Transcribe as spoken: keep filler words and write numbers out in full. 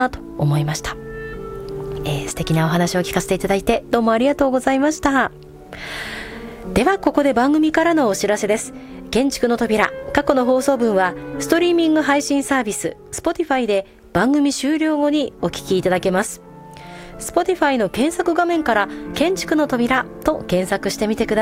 と思いました。えー、素敵なお話を聞かせていただいてどうもありがとうございました。ではここで番組からのお知らせです。建築の扉過去の放送分はストリーミング配信サービス Spotify で番組終了後にお聞きいただけます。 Spotify の検索画面から建築の扉と検索してみてください。